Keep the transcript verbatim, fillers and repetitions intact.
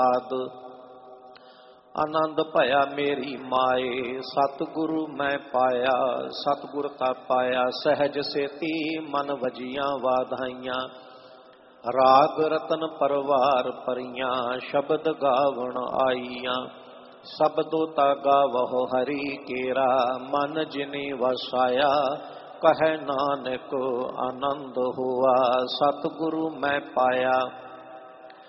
ਆਦ ਆਨੰਦ ਭਇਆ ਮੇਰੀ ਮਾਏ ਸਤਿਗੁਰੂ ਮੈਂ ਪਾਇਆ। ਸਤਿਗੁਰ ਤਾ ਪਾਇਆ ਸਹਿਜ ਸੇਤੀ ਮਨ ਵਜੀਆਂ ਵਾਧਾਈਆਂ। ਰਾਗ ਰਤਨ ਪਰਵਾਰ ਪਰੀਆਂ ਸ਼ਬਦ ਗਾਵਣ ਆਈਆਂ। ਸਬਦੋ ਤਾ ਗਾਵਹੁ ਹਰੀ ਕੇਰਾ ਮਨ ਜਿਨੀ ਵਸਾਇਆ। ਕਹੈ ਨਾਨਕ ਆਨੰਦ ਹੋਆ ਸਤਿਗੁਰੂ ਮੈਂ ਪਾਇਆ।